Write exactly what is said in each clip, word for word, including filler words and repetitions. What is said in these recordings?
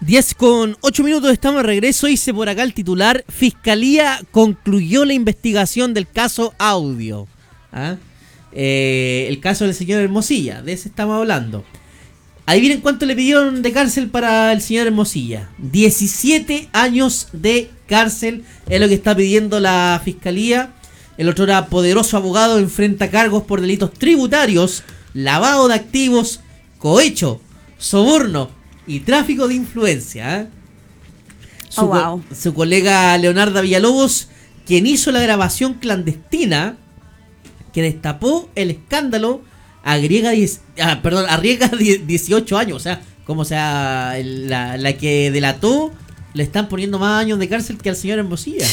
diez con ocho minutos, estamos de regreso. Hice por acá el titular: Fiscalía concluyó la investigación del caso Audio. ¿Ah? Eh, el caso del señor Hermosilla, de ese estamos hablando. Ahí vienen cuánto le pidieron de cárcel para el señor Hermosilla. diecisiete años de cárcel es lo que está pidiendo la fiscalía. El otro era poderoso abogado, enfrenta cargos por delitos tributarios, lavado de activos, cohecho, soborno y tráfico de influencia. ¿eh? Su, oh, wow. co- su colega Leonardo Villalobos, quien hizo la grabación clandestina que destapó el escándalo, agrega diez, ah, perdón, arriesga dieciocho años. O sea, como sea, la, la que delató le están poniendo más años de cárcel que al señor Hermosilla.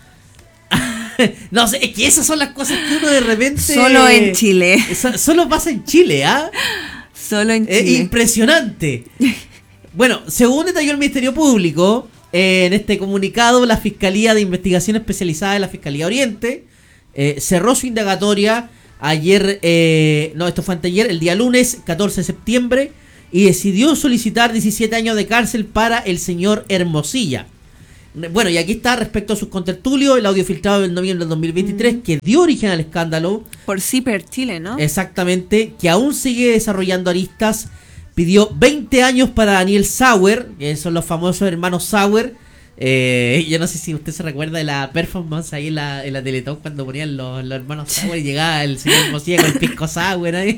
No sé, es que esas son las cosas que uno de repente... Solo en Chile. So, solo pasa en Chile, ¿ah? Solo en Chile. Es impresionante. Bueno, según detalló el Ministerio Público, eh, en este comunicado, la Fiscalía de Investigación Especializada de la Fiscalía Oriente eh, cerró su indagatoria ayer, eh, no, esto fue anteayer, el día lunes, catorce de septiembre, y decidió solicitar diecisiete años de cárcel para el señor Hermosilla. Bueno, y aquí está respecto a sus contertulios, el audio filtrado del noviembre del dos mil veintitrés, mm. que dio origen al escándalo. Por Ciper Chile, ¿no? Exactamente, que aún sigue desarrollando aristas. Pidió veinte años para Daniel Sauer, que son los famosos hermanos Sauer. Eh, yo no sé si usted se recuerda de la performance ahí en la, en la Teletón cuando ponían los, los hermanos Sauer y llegaba el señor Hermosilla con el pisco Sauer ahí.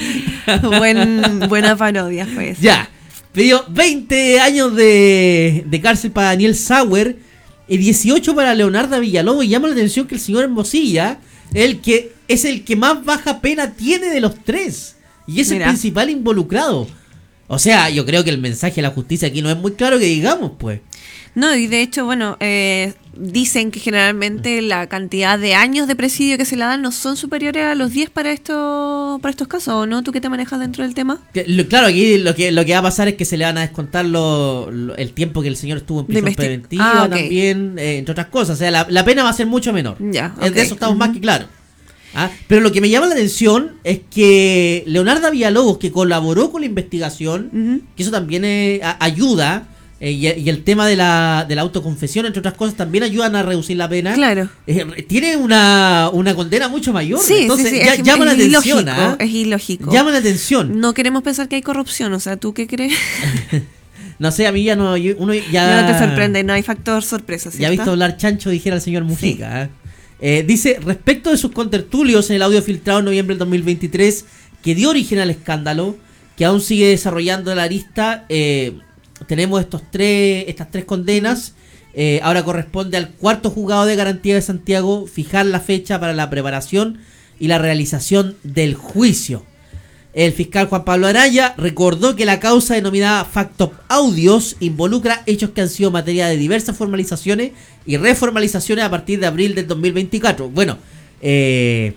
Buen, buena parodia fue eso. Ya. Pidió veinte años de, de cárcel para Daniel Sauer y dieciocho para Leonardo Villalobos. Y llama la atención que el señor Hermosilla el que, es el que más baja pena tiene de los tres. Y es Mira. el principal involucrado. O sea, yo creo que el mensaje de la justicia aquí no es muy claro que digamos, pues. No, y de hecho, bueno, eh, dicen que generalmente la cantidad de años de presidio que se le dan no son superiores a los diez para estos para estos casos, ¿o no? ¿Tú qué te manejas dentro del tema? Claro, aquí lo que lo que va a pasar es que se le van a descontar lo, lo, el tiempo que el señor estuvo en prisión preventiva, ah, okay. también, eh, entre otras cosas. O sea, la, la pena va a ser mucho menor. Ya, okay. De eso estamos uh-huh. más que claros. ¿Ah? Pero lo que me llama la atención es que Leonardo Villalobos, que colaboró con la investigación, uh-huh. que eso también eh, a, ayuda... Eh, y, y el tema de la, de la autoconfesión, entre otras cosas, también ayudan a reducir la pena. Claro. Eh, tiene una, una condena mucho mayor. Sí, entonces sí, sí. Ya, es, llama es la ilógico, atención. ¿eh? Es ilógico. Llama la atención. No queremos pensar que hay corrupción. O sea, ¿tú qué crees? No sé, a mí ya no. Yo, uno ya no te sorprende, no hay factor sorpresa. ¿cierto? Ya he visto hablar chancho, dijera el señor Mujica. Sí. ¿eh? Eh, dice: respecto de sus contertulios en el audio filtrado en noviembre del dos mil veintitrés, que dio origen al escándalo, que aún sigue desarrollando la arista. Eh, Tenemos estos tres, estas tres condenas. Eh, ahora corresponde al cuarto juzgado de garantía de Santiago fijar la fecha para la preparación y la realización del juicio. El fiscal Juan Pablo Araya recordó que la causa denominada Factop Audios involucra hechos que han sido materia de diversas formalizaciones y reformalizaciones a partir de abril del dos mil veinticuatro. Bueno, eh...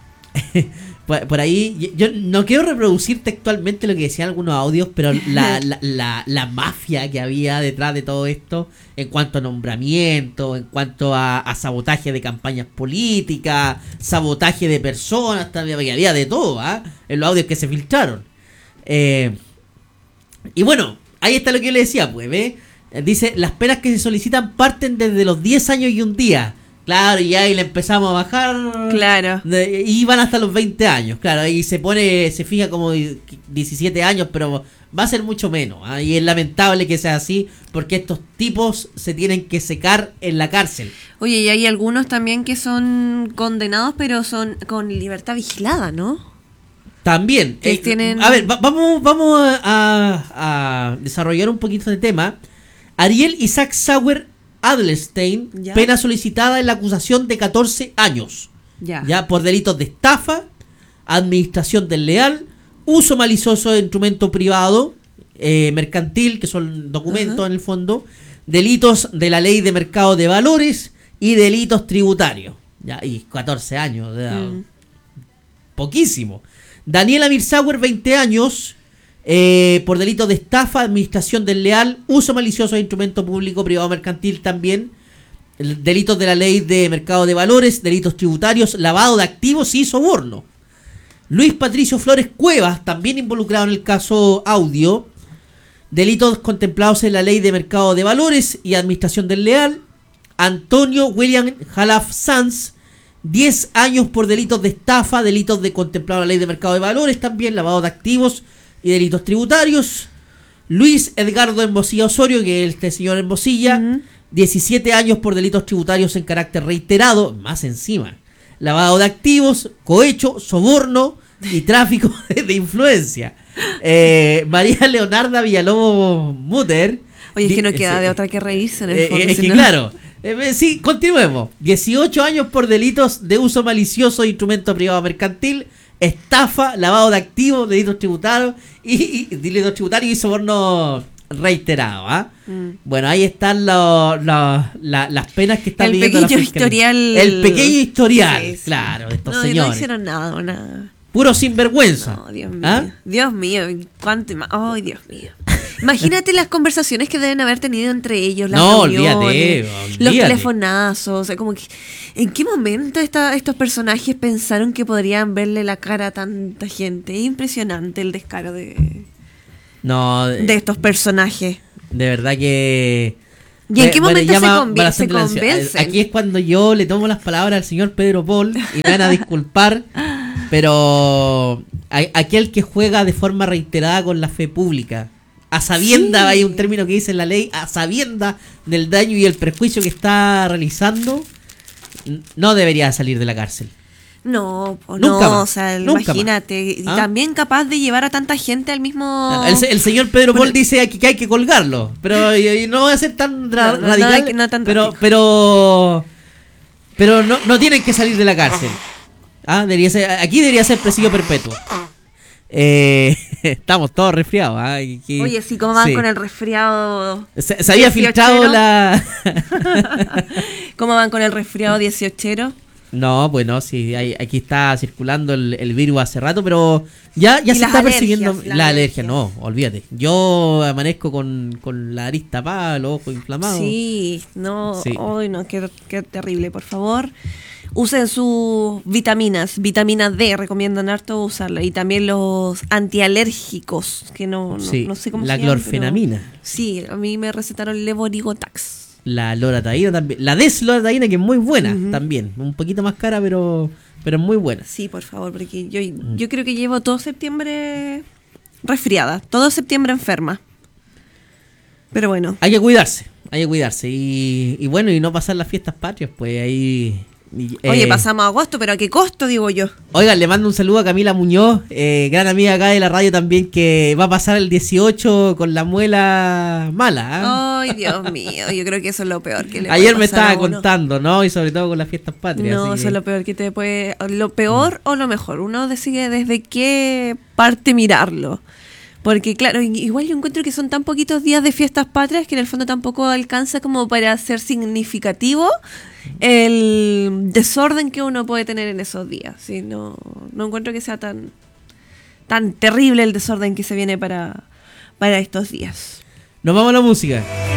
Por, por ahí, yo no quiero reproducir textualmente lo que decían algunos audios, pero la, la, la, la mafia que había detrás de todo esto, en cuanto a nombramiento, en cuanto a, a sabotaje de campañas políticas, sabotaje de personas, también había de todo, ¿eh? en los audios que se filtraron. Eh, y bueno, ahí está lo que yo le decía, pues, ¿eh? Dice, las penas que se solicitan parten desde los diez años y un día. Claro, y ahí le empezamos a bajar. Claro. De, y van hasta los veinte años, claro. Ahí se pone, se fija como diecisiete años, pero va a ser mucho menos. ¿eh? Y es lamentable que sea así, porque estos tipos se tienen que secar en la cárcel. Oye, y hay algunos también que son condenados, pero son con libertad vigilada, ¿no? También. Que Eh, tienen... A ver, va, vamos, vamos a, a desarrollar un poquito de tema. Ariel Isaac Sauer Adelstein, ¿Ya? pena solicitada en la acusación de catorce años. Ya. ya por delitos de estafa, administración desleal, uso malicioso de instrumento privado, eh, mercantil, que son documentos uh-huh. en el fondo, delitos de la ley de mercado de valores y delitos tributarios. Ya, y catorce años, ya, mm. poquísimo. Daniela Mirsauer, veinte años. Eh, por delitos de estafa, administración desleal, uso malicioso de instrumento público, privado, mercantil también, delitos de la ley de mercado de valores, delitos tributarios, lavado de activos y soborno. Luis Patricio Flores Cuevas, también involucrado en el caso Audio, Delitos contemplados en la Ley de Mercado de Valores y Administración del Leal. Antonio William Jalaf Sanz, diez años por delitos de estafa, delitos de contemplado en la Ley de Mercado de Valores, también lavado de activos y delitos tributarios. Luis Edgardo Embosilla Osorio, que es este señor Embosilla, uh-huh. diecisiete años por delitos tributarios en carácter reiterado, más encima. Lavado de activos, cohecho, soborno y tráfico de influencia. Eh, María Leonarda Villalobos Mutter. Oye, es que no queda de otra que reírse en el eh, fondo. Es que no... claro. Eh, sí, continuemos. dieciocho años por delitos de uso malicioso de instrumento privado mercantil, estafa, lavado de activos, delitos tributarios y, y delitos tributarios y soborno reiterado. ¿ah? Mm. Bueno, ahí están lo, lo, la, las penas que están viviendo la fiscalía. Historial... El pequeño historial, sí, sí. claro, de estos no, señores. No hicieron nada, nada. Puro sinvergüenza. No, Dios mío. ¿Ah? Dios mío, cuánto más. Ay, Dios mío. Imagínate las conversaciones que deben haber tenido entre ellos, las no, reuniones, olvídate, olvídate. los telefonazos, o sea, como que ¿en qué momento esta, estos personajes pensaron que podrían verle la cara a tanta gente? Es impresionante el descaro de, no, de, de estos personajes. De verdad que... ¿Y en qué bueno, momento se, conven- se convencen? Aquí es cuando yo le tomo las palabras al señor Pedro Paul y me van a disculpar, pero aquel que juega de forma reiterada con la fe pública, a sabienda, sí. hay un término que dice en la ley, a sabienda del daño y el perjuicio que está realizando, no debería salir de la cárcel. No, pues nunca no, más, o sea, nunca imagínate, más. ¿Ah? Y también capaz de llevar a tanta gente al mismo... El, el señor Pedro Paul dice aquí que hay que colgarlo, pero y, y no va a ser tan ra- no, radical, no, no tan pero, pero pero no, no tienen que salir de la cárcel. ¿Ah? Debería ser, aquí debería ser presidio perpetuo. Eh, estamos todos resfriados. ¿eh? Aquí, Oye, sí, ¿cómo van sí. con el resfriado? Se, se había filtrado la... ¿Cómo van con el resfriado dieciochero? No, bueno, sí, hay, aquí está circulando el, el virus hace rato, pero ya, ya se está alergias, persiguiendo la la alergia. alergia. No, olvídate. Yo amanezco con, con la arista tapada, los ojos inflamados. Sí, no, sí. Ay, no, qué, qué terrible, por favor. Usen sus vitaminas, vitamina D, recomiendan harto usarla. Y también los antialérgicos, que no, no, sí, no sé cómo la se llaman. clorfenamina. Pero, sí, a mí me recetaron Levorigotax. La loratadina también. La desloratadina, que es muy buena uh-huh. también. Un poquito más cara, pero pero es muy buena. Sí, por favor, porque yo, mm. yo creo que llevo todo septiembre resfriada. Todo septiembre enferma. Pero bueno. Hay que cuidarse, hay que cuidarse. Y, y bueno, y no pasar las fiestas patrias, pues ahí... Eh, Oye, pasamos agosto, pero ¿a qué costo, digo yo? Oigan, le mando un saludo a Camila Muñoz, eh, gran amiga acá de la radio también, que va a pasar el dieciocho con la muela mala. ¿eh? Ay, Dios mío, yo creo que eso es lo peor que le Ayer puede me pasar estaba contando, ¿no? Y sobre todo con las fiestas patrias. No, así eso que... es lo peor que te puede... Lo peor mm. o lo mejor, uno decide desde qué parte mirarlo. Porque claro, igual yo encuentro que son tan poquitos días de fiestas patrias que en el fondo tampoco alcanza como para ser significativo el desorden que uno puede tener en esos días. ¿Sí? No, no encuentro que sea tan, tan terrible el desorden que se viene para, para estos días. Nos vamos a la música.